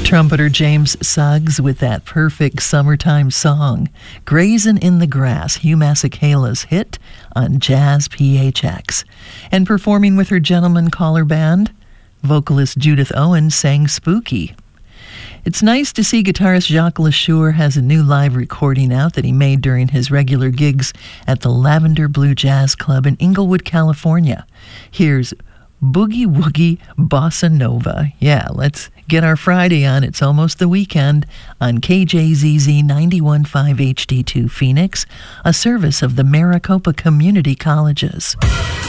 Trumpeter James Suggs with that perfect summertime song, Grazin' in the Grass, Hugh Masekela's hit on Jazz PHX. And performing with her Gentleman Caller Band, vocalist Judith Owen sang Spooky. It's nice to see guitarist Jacques LaSure has a new live recording out that he made during his regular gigs at the Lavender Blue Jazz Club in Inglewood, California. Here's Boogie Woogie Bossa Nova. Yeah, let's get our Friday on. It's almost the weekend on KJZZ 91.5 HD2 Phoenix, a service of the Maricopa Community Colleges.